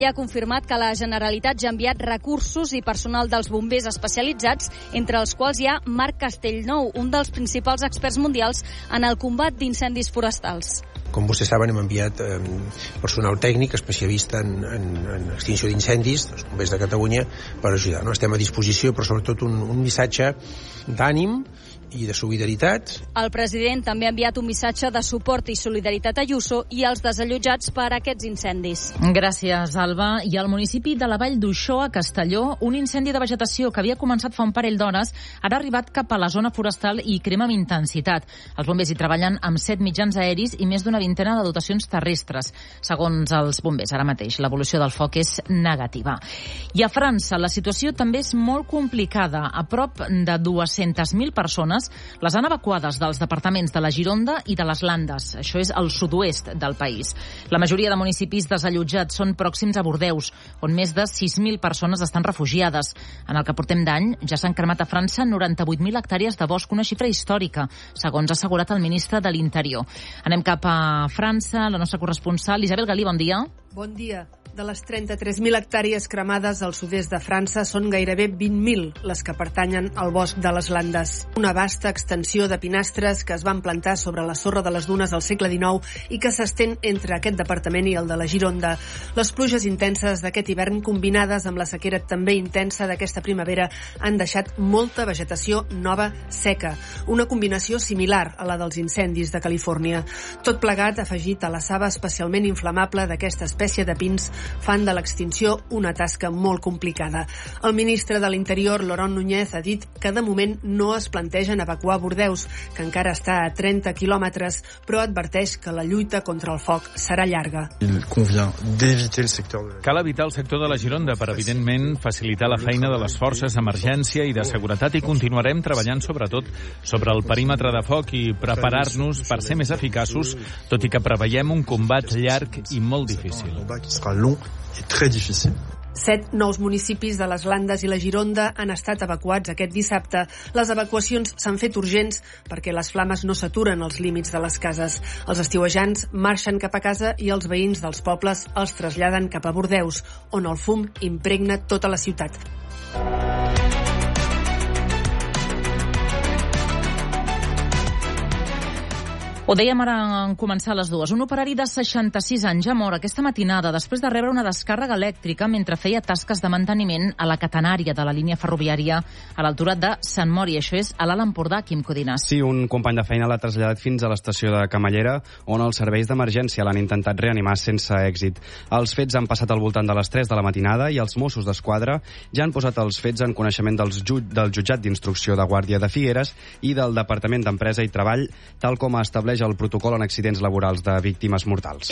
Ha confirmat que la Generalitat ja ha enviat recursos i personal dels bombers especialitzats, entre els quals hi ha Marc Castellnou, un dels principals experts mundials en el combat d'incendis forestals. Com vostès saben, hem enviat personal tècnic especialista en extinció d'incendis, dels bombers de Catalunya, per ajudar. Estem a disposició, però sobretot un missatge d'ànim i de solidaritat. El president també ha enviat un missatge de suport i solidaritat a Ayuso i als desallotjats per aquests incendis. Gràcies, Alba. I al municipi de la Vall d'Uixó, a Castelló, un incendi de vegetació que havia començat fa un parell d'hores ara ha arribat cap a la zona forestal i crema amb intensitat. Els bombers hi treballen amb 7 mitjans aeris i més d'una vintena de dotacions terrestres. Segons els bombers, ara mateix, l'evolució del foc és negativa. I a França, la situació també és molt complicada. A prop de 200.000 persones les han evacuades dels departaments de la Gironda i de les Landes. Això és al sud-oest del país. La majoria de municipis desallotjats són pròxims a Bordeus, on més de 6.000 persones estan refugiades. En el que portem d'any ja s'han cremat a França 98.000 hectàrees de bosc, una xifra històrica, segons ha assegurat el ministre de l'Interior. Anem cap a França, la nostra corresponsal Isabel Galí, bon dia. Bon dia. De les 33.000 hectàrees cremades al sud-est de França, són gairebé 20.000 les que pertanyen al bosc de les Landes. Una vasta extensió de pinastres que es van plantar sobre la sorra de les dunes al segle XIX i que s'estén entre aquest departament i el de la Gironda. Les pluges intenses d'aquest hivern, combinades amb la sequera també intensa d'aquesta primavera, han deixat molta vegetació nova seca. Una combinació similar a la dels incendis de Califòrnia. Tot plegat, afegit a la saba especialment inflamable d'aquesta espècie de pins, fan de l'extinció una tasca molt complicada. El ministre de l'Interior, Laurent Núñez, ha dit que de moment no es plantegen evacuar Bordeus, que encara està a 30 quilòmetres, però adverteix que la lluita contra el foc serà llarga. Cal evitar el sector de la Gironda per, evidentment, facilitar la feina de les forces d'emergència i de seguretat, i continuarem treballant sobretot sobre el perímetre de foc i preparar-nos per ser més eficaços, tot i que preveiem un combat llarg i molt difícil. 7 nous municipis de les Landes i la Gironda han estat evacuats aquest dissabte. Les evacuacions s'han fet urgents perquè les flames no s'aturen als límits de les cases. Els estiuejants marxen cap a casa i els veïns dels pobles els traslladen cap a Bordeus, on el fum impregna tota la ciutat. Ho dèiem ara en començar a les dues. Un operari de 66 anys ha mort aquesta matinada després de rebre una descàrrega elèctrica mentre feia tasques de manteniment a la catenària de la línia ferroviària a l'altura de Sant Mori. Això és a l'Alt Empordà, Quim Codines. Sí, un company de feina l'ha traslladat fins a l'estació de Camallera, on els serveis d'emergència l'han intentat reanimar sense èxit. Els fets han passat al voltant de les 3 de la matinada i els Mossos d'Esquadra ja han posat els fets en coneixement del jutjat d'instrucció de Guàrdia de Figueres i del Departament d'Empresa i Treball, tal com ha establert el protocol en accidents laborals de víctimes mortals.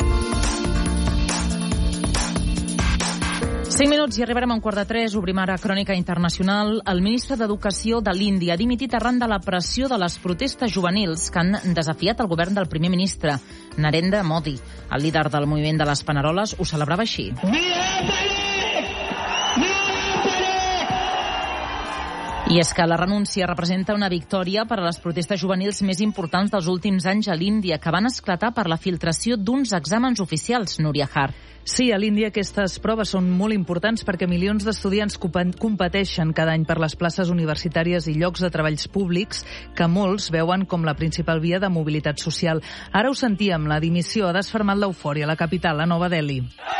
5 minuts i arribarem a 2:45. Obrim ara Crònica Internacional. El ministre d'Educació de l'Índia ha dimitit arran de la pressió de les protestes juvenils que han desafiat el govern del primer ministre, Narendra Modi. El líder del moviment de les Paneroles ho celebrava així. I és que la renúncia representa una victòria per a les protestes juvenils més importants dels últims anys a l'Índia, que van esclatar per la filtració d'uns exàmens oficials, Núria Har. Sí, a l'Índia aquestes proves són molt importants perquè milions d'estudiants competeixen cada any per les places universitàries i llocs de treballs públics que molts veuen com la principal via de mobilitat social. Ara ho sentíem, la dimissió ha desfermat l'eufòria a la capital, a Nova Delhi,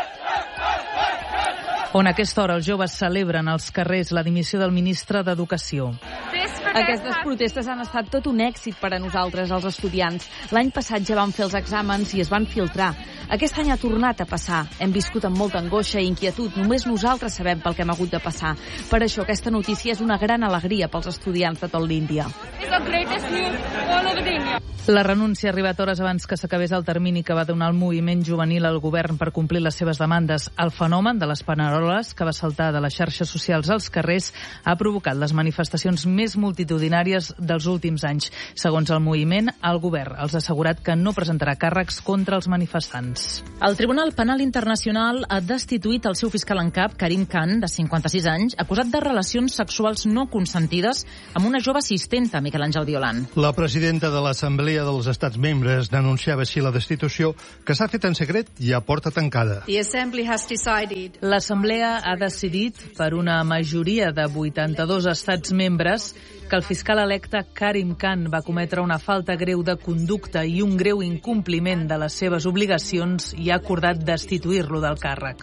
on a aquesta hora els joves celebren als carrers la dimissió del ministre d'Educació. Aquestes protestes han estat tot un èxit per a nosaltres, els estudiants. L'any passat ja vam fer els exàmens i es van filtrar. Aquest any ha tornat a passar. Hem viscut amb molta angoixa i inquietud. Només nosaltres sabem pel que hem hagut de passar. Per això aquesta notícia és una gran alegria pels estudiants de tot l'Índia. La renúncia ha arribat hores abans que s'acabés el termini que va donar el moviment juvenil al govern per complir les seves demandes. El fenomen de les paneroles, que va saltar de les xarxes socials als carrers, ha provocat les manifestacions més multitudinàries multitudinàries dels últims anys. Segons el moviment, el govern els ha assegurat que no presentarà càrrecs contra els manifestants. El Tribunal Penal Internacional ha destituït el seu fiscal en cap, Karim Khan, de 56 anys, acusat de relacions sexuals no consentides amb una jove assistenta, Miquel Àngel Violant. La presidenta de l'Assemblea dels Estats Membres denunciava així la destitució, que s'ha fet en secret i a porta tancada. L'Assemblea ha decidit, per una majoria de 82 estats membres, que el fiscal electe Karim Khan va cometre una falta greu de conducta i un greu incompliment de les seves obligacions i ha acordat destituir-lo del càrrec.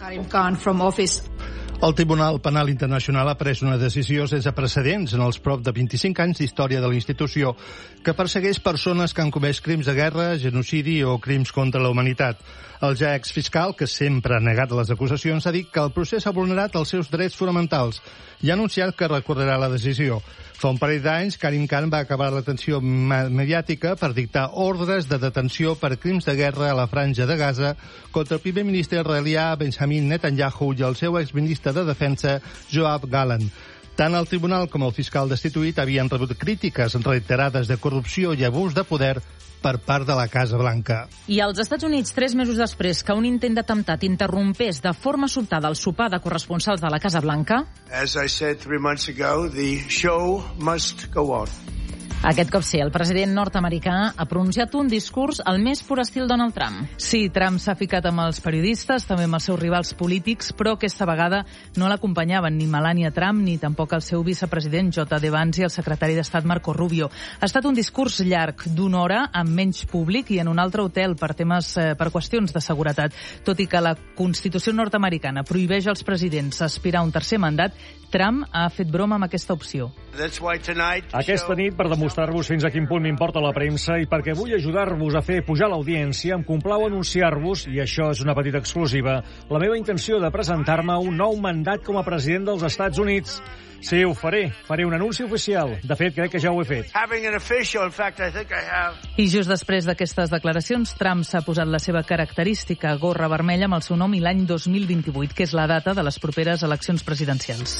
El Tribunal Penal Internacional ha pres una decisió sense precedents en els prop de 25 anys d'història de la institució que persegueix persones que han comès crims de guerra, genocidi o crims contra la humanitat. El ja exfiscal, que sempre ha negat les acusacions, ha dit que el procés ha vulnerat els seus drets fonamentals i ha anunciat que recorrerà la decisió. Fa un parell d'anys, Karim Khan va acabar l'atenció mediàtica per dictar ordres de detenció per crims de guerra a la Franja de Gaza contra el primer ministre israelià Benjamin Netanyahu i el seu exministre de Defensa, Yoav Gallant. Tant el tribunal com el fiscal destituït havien rebut crítiques reiterades de corrupció i abús de poder per part de la Casa Blanca. I als Estats Units, 3 mesos després que un intent d'atemptat interrompés de forma sobtada el sopar de corresponsals de la Casa Blanca, As I said 3 months ago, the show must go on. aquest cop sí, el president nord-americà ha pronunciat un discurs al més pur estil Donald Trump. Sí, Trump s'ha ficat amb els periodistes, també amb els seus rivals polítics, però aquesta vegada no l'acompanyaven ni Melania Trump ni tampoc el seu vicepresident J.D. Vance i el secretari d'Estat Marco Rubio. Ha estat un discurs llarg d'una hora amb menys públic i en un altre hotel per qüestions de seguretat. Tot i que la Constitució nord-americana prohibeix als presidents aspirar a un tercer mandat, Trump ha fet broma amb aquesta opció. Aquesta nit, per demostrar-vos fins a quin punt m'importa la premsa i perquè vull ajudar-vos a fer pujar l'audiència, em complau anunciar-vos, i això és una petita exclusiva, la meva intenció de presentar-me a un nou mandat com a president dels Estats Units. Sí, ho faré. Faré un anunci oficial. De fet, crec que ja ho he fet. I just després d'aquestes declaracions, Trump s'ha posat la seva característica gorra vermella amb el seu nom i l'any 2028, que és la data de les properes eleccions presidencials.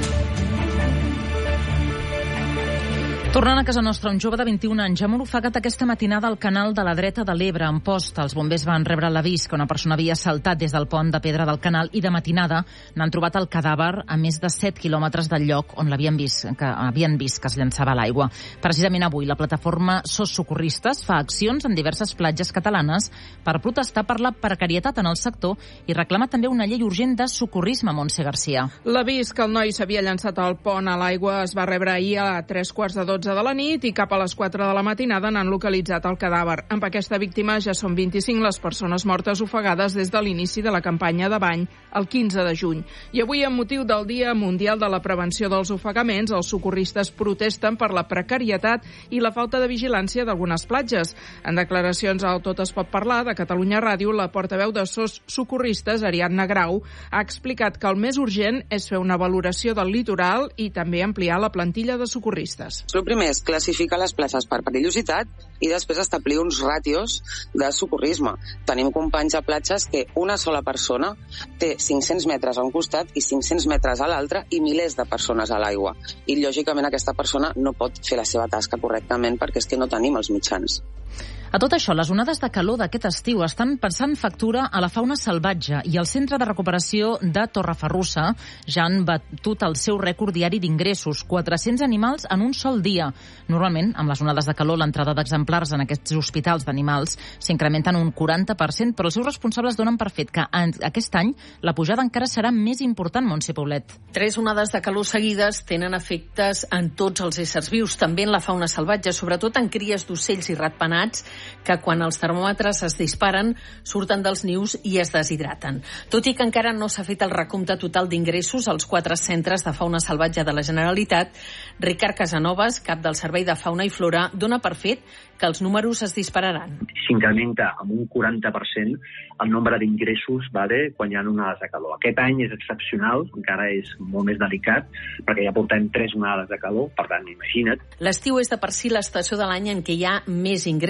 Tornant a casa nostra, un jove de 21 anys ha mort ofegat aquesta matinada al canal de la dreta de l'Ebre, en Posta. Els bombers van rebre l'avís que una persona havia saltat des del pont de pedra del canal i de matinada n'han trobat el cadàver a més de 7 quilòmetres del lloc on havien vist que es llançava a l'aigua. Precisament avui, la plataforma SOS Socorristes fa accions en diverses platges catalanes per protestar per la precarietat en el sector i reclama també una llei urgent de socorrisme, Montse Garcia. L'avís que el noi s'havia llançat al pont a l'aigua es va rebre ahir a 3:45 de la nit i cap a les 4 de la matinada n'han localitzat el cadàver. Amb aquesta víctima ja són 25 les persones mortes ofegades des de l'inici de la campanya de bany el 15 de juny. I avui, amb motiu del Dia Mundial de la Prevenció dels Ofegaments, els socorristes protesten per la precarietat i la falta de vigilància d'algunes platges. En declaracions al Tot es pot parlar de Catalunya Ràdio, la portaveu de SOS Socorristes, Ariadna Grau, ha explicat que el més urgent és fer una valoració del litoral i també ampliar la plantilla de socorristes. El primer és classificar les places per perillositat i després establir uns ràtios de socorrisme. Tenim companys a platges que una sola persona té 500 metres a un costat i 500 metres a l'altre i milers de persones a l'aigua. I, lògicament, aquesta persona no pot fer la seva tasca correctament perquè és que no tenim els mitjans. A tot això, les onades de calor d'aquest estiu estan passant factura a la fauna salvatge i el Centre de Recuperació de Torreferrussa ja han batut el seu rècord diari d'ingressos, 400 animals en un sol dia. Normalment, amb les onades de calor, l'entrada d'exemplars en aquests hospitals d'animals s'incrementa en un 40%, però els seus responsables donen per fet que aquest any la pujada encara serà més important, Montse Poblet. 3 onades de calor seguides tenen efectes en tots els éssers vius, també en la fauna salvatge, sobretot en cries d'ocells i ratpenats, que quan els termòmetres es disparen surten dels nius i es deshidraten. Tot i que encara no s'ha fet el recompte total d'ingressos als 4 centres de fauna salvatge de la Generalitat, Ricard Casanovas, cap del Servei de Fauna i Flora, dona per fet que els números es dispararan. S'incrementa amb un 40% el nombre d'ingressos quan hi ha onades de calor. Aquest any és excepcional, encara és molt més delicat, perquè ja portem 3 onades de calor, per tant, imagina't. L'estiu és de per si l'estació de l'any en què hi ha més ingressos.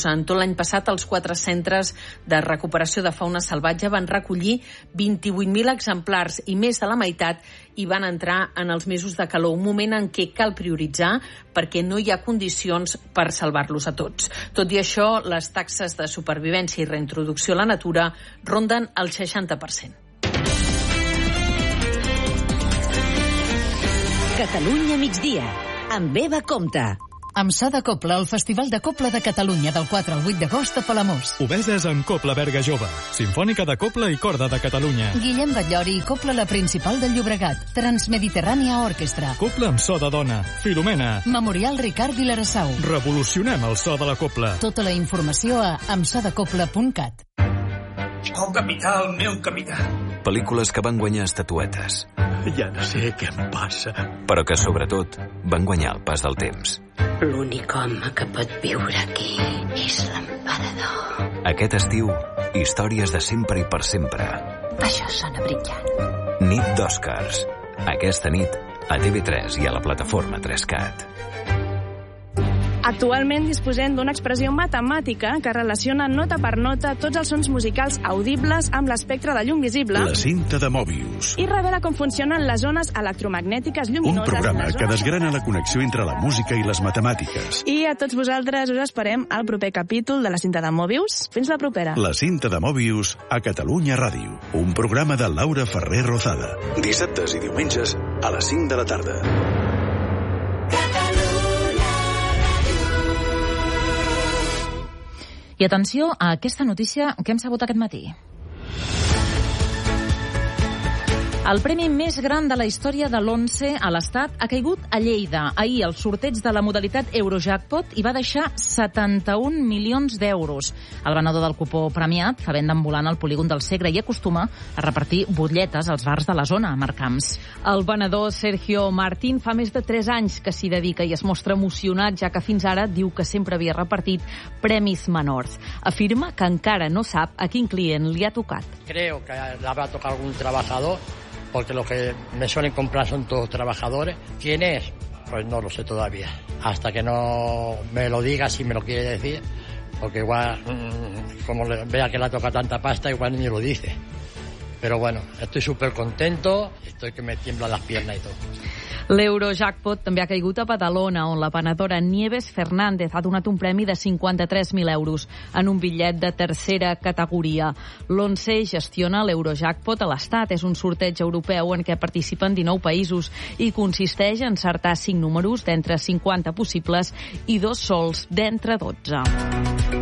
casos. En tot l'any passat, els 4 centres de recuperació de fauna salvatge van recollir 28.000 exemplars i més de la meitat hi van entrar en els mesos de calor, un moment en què cal prioritzar perquè no hi ha condicions per salvar-los a tots. Tot i això, les taxes de supervivència i reintroducció a la natura ronden el 60%. Catalunya migdia, amb Eva Compte. Amb So de Cobla, el Festival de Cobla de Catalunya del 4 al 8 d'agost a Palamós. Obeses amb Cobla Berga Jove, Simfònica de Cobla i Corda de Catalunya. Guillem Batllori i Cobla la Principal del Llobregat, Transmediterrània Orquestra. Cobla amb so de dona, Filomena. Memorial Ricard Vilarassau. Revolucionem el so de la cobla. Tota la informació a amsodecobla.cat. Oh, capità, el meu capità. Pel·lícules que van guanyar estatuetes. Ja no sé què em passa. Però que, sobretot, van guanyar el pas del temps. L'únic home que pot viure aquí és l'emperador. Aquest estiu, històries de sempre i per sempre. Això sona brillant. Nit d'Oscars. Aquesta nit, a TV3 i a la plataforma 3CAT. Actualment disposem d'una expressió matemàtica que relaciona nota per nota tots els sons musicals audibles amb l'espectre de llum visible. La cinta de Mobius. I revela com funcionen les zones electromagnètiques lluminoses. Un programa que desgrana la connexió entre la música i les matemàtiques. I a tots vosaltres us esperem al proper capítol de la cinta de Mobius. Fins la propera. La cinta de Mobius a Catalunya Ràdio. Un programa de Laura Ferrer Rozada. Dissabtes i diumenges a les 5 de la tarda. I atenció a aquesta notícia que hem sabut aquest matí. El premi més gran de la història de l'11 a l'Estat ha caigut a Lleida. Ahir el sorteig de la modalitat Eurojackpot hi va deixar 71 milions d'euros. El venedor del cupó premiat fa venda ambulant al polígon del Segre i acostuma a repartir butlletes als bars de la zona, a Marcamps. El venedor Sergio Martín fa més de 3 anys que s'hi dedica i es mostra emocionat, ja que fins ara diu que sempre havia repartit premis menors. Afirma que encara no sap a quin client li ha tocat. Creo que le habrá tocado algún trabajador, porque los que me suelen comprar son todos trabajadores. ¿Quién es? Pues no lo sé todavía. Hasta que no me lo diga, si me lo quiere decir, porque igual, como vea que le toca tanta pasta, igual ni lo dice. Pero bueno, estoy súper contento, estoy que me tiemblan las piernas y todo. L'Eurojackpot també ha caigut a Badalona, on la venedora Nieves Fernández ha donat un premi de 53.000 euros en un bitllet de tercera categoria. L'11 gestiona l'Eurojackpot a l'Estat. És un sorteig europeu en què participen 19 països i consisteix en encertar 5 números d'entre 50 possibles i 2 sols d'entre 12.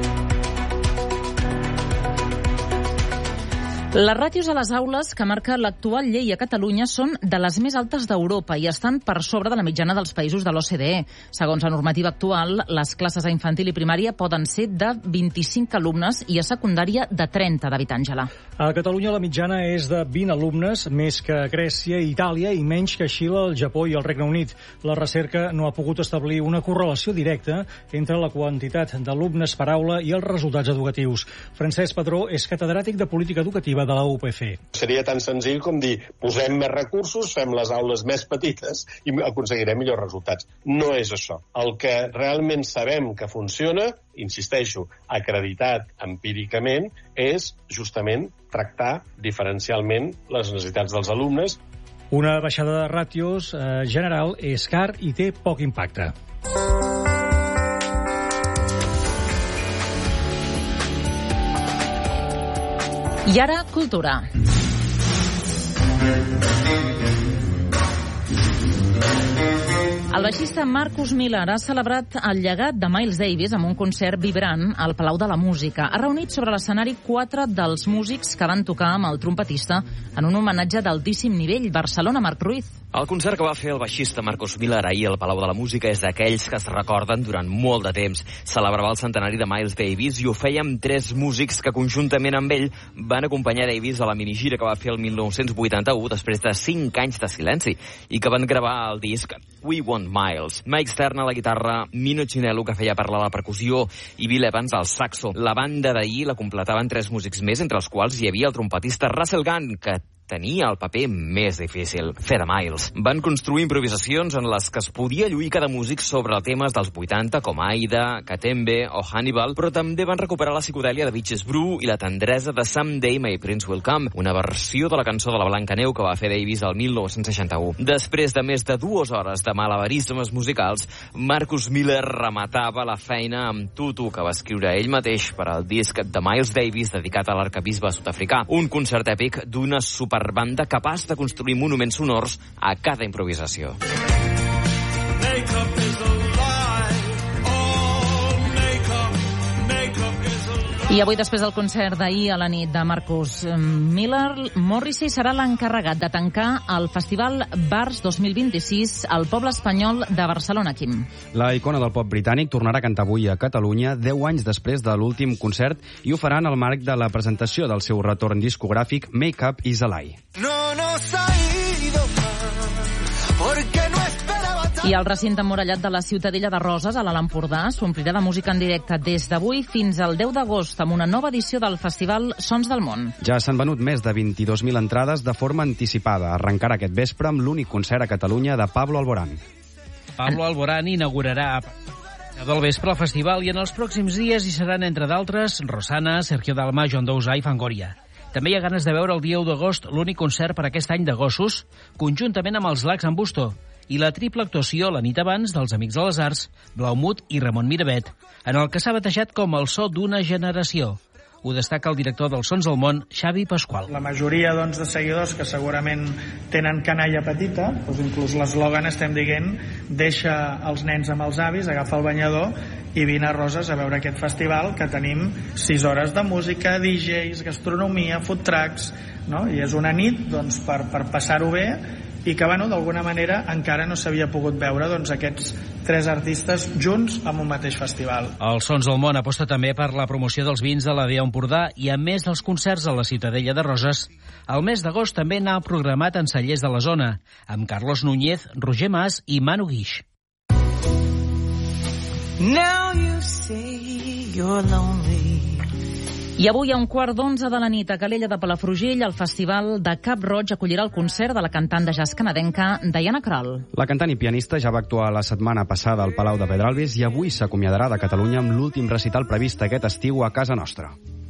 Les ràtios a les aules que marca l'actual llei a Catalunya són de les més altes d'Europa i estan per sobre de la mitjana dels països de l'OCDE. Segons la normativa actual, les classes a infantil i primària poden ser de 25 alumnes i a secundària de 30, David Àngela. A Catalunya la mitjana és de 20 alumnes, més que a Grècia i Itàlia i menys que a Xile, el Japó i el Regne Unit. La recerca no ha pogut establir una correlació directa entre la quantitat d'alumnes per aula i els resultats educatius. Francesc Padró és catedràtic de política educativa de la UPF. Seria tan senzill com dir, posem més recursos, fem les aules més petites i aconseguirem millors resultats. No és això. El que realment sabem que funciona, insisteixo, acreditat empíricament, és justament tractar diferencialment les necessitats dels alumnes. Una baixada de ràtios general és car i té poc impacte. I ara, cultura. El baixista Marcus Miller ha celebrat el llegat de Miles Davis amb un concert vibrant al Palau de la Música. Ha reunit sobre l'escenari 4 dels músics que van tocar amb el trompetista en un homenatge d'altíssim nivell. Barcelona, Marc Ruiz. El concert que va fer el baixista Marcus Miller ahir al Palau de la Música és d'aquells que es recorden durant molt de temps. Celebrava el centenari de Miles Davis i ho feia amb 3 músics que conjuntament amb ell van acompanyar Davis a la minigira que va fer el 1981 després de 5 anys de silenci i que van gravar el disc We Want Miles. Mike Stern a la guitarra, Mino Chinello, que feia parlar la percussió, i Bill Evans al saxo. La banda d'ahir la completaven 3 músics més, entre els quals hi havia el trompetista Russell Gunn, que tenia el paper més difícil, fer de Miles. Van construir improvisacions en les que es podia lluir cada músic sobre temes dels 80, com Aida, Katembe o Hannibal, però també van recuperar la psicodèlia de Bitches Brew i la tendresa de Someday My Prince Will Come, una versió de la cançó de la Blancaneu que va fer Davis el 1961. Després de més de 2 hores de malabarismes musicals, Marcus Miller rematava la feina amb Tutu, que va escriure ell mateix per al disc de Miles Davis dedicat a l'arquebisbe sud-africà. Un concert èpic d'una superbanda capaç de construir monuments sonors a cada improvisació. I avui, després del concert d'ahir a la nit de Marcus Miller, Morrissey serà l'encarregat de tancar el Festival Bars 2026 al poble espanyol de Barcelona, Quim. La icona del pop britànic tornarà a cantar avui a Catalunya 10 anys després de l'últim concert i ho farà en el marc de la presentació del seu retorn discogràfic Make Up Is a Lie. No nos ha ido mal, porque no esperaba. I el recinte emmurallat de la Ciutadella de Roses, a l'Alt Empordà, s'omplirà de música en directe des d'avui fins al 10 d'agost amb una nova edició del festival Sons del Món. Ja s'han venut més de 22.000 entrades de forma anticipada. Arrencarà aquest vespre amb l'únic concert a Catalunya de Pablo Alborán. Pablo Alborán inaugurarà del vespre el festival i en els pròxims dies hi seran, entre d'altres, Rosana, Sergio Dalma, Joan Dausà i Fangoria. També hi ha ganes de veure el dia 1 d'agost l'únic concert per aquest any de Gossos, conjuntament amb els Lacs en Busto, i la triple actuació la nit abans dels Amics de les Arts, Blaumut i Ramon Miravet, en el que s'ha batejat com el so d'una generació. Ho destaca el director dels Sons del Món, Xavi Pasqual. La majoria de seguidors que segurament tenen canalla petita, doncs inclús l'eslògan estem dient deixa els nens amb els avis, agafa el banyador i vine a Roses a veure aquest festival que tenim 6 hores de música, DJs, gastronomia, food trucks, no? I és una nit doncs, per passar-ho bé i que, bueno, d'alguna manera encara no s'havia pogut veure aquests 3 artistes junts en un mateix festival. El Sons del Món aposta també per la promoció dels vins de la Dea Empordà i, a més dels concerts a la Ciutadella de Roses, el mes d'agost també n'ha programat en cellers de la zona, amb Carlos Núñez, Roger Mas i Manu Guix. Now you say you're lonely. I avui a 11:15 de la nit a Calella de Palafrugell, el Festival de Cap Roig acollirà el concert de la cantant de jazz canadenca Diana Krall. La cantant i pianista ja va actuar la setmana passada al Palau de Pedralbes i avui s'acomiadarà de Catalunya amb l'últim recital previst aquest estiu a casa nostra.